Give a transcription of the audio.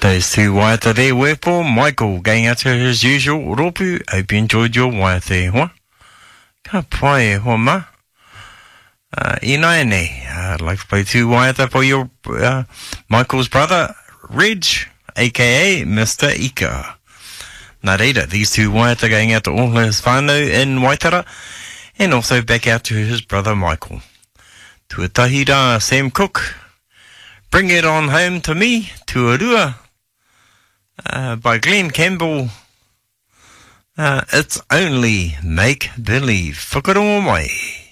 Those two waiata there were for Michael, going out to his usual ropu. Hope you enjoyed your waiata, hoa. Ka pai, hoa ma. I'd like to play two waiata for your Michael's brother, Reg, a.k.a. Mr. Ika. Nā reira, these two waiata going out to all his whānau in Waitara, and also back out to his brother Michael. Tuatahi rā, Sam Cook. Bring It On Home to Me, Tuarua, by Glenn Campbell. It's only make believe. Whakarongo mai.